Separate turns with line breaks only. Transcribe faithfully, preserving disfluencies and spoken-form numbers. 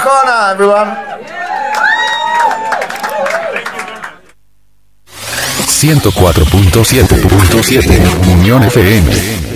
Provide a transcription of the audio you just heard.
Arjona, everyone.
ciento cuatro punto siete Unión F M.